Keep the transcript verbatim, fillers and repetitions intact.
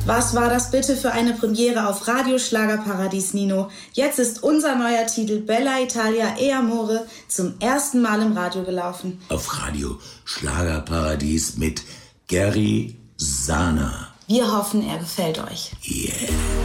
Was war das bitte für eine Premiere auf Radio Schlagerparadies, Nino? Jetzt ist unser neuer Titel Bella Italia e Amore zum ersten Mal im Radio gelaufen. Auf Radio Schlagerparadies mit Gary Sana. Wir hoffen, er gefällt euch. Yeah.